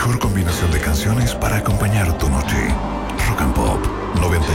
mejor combinación de canciones para acompañar tu noche. Rock and Pop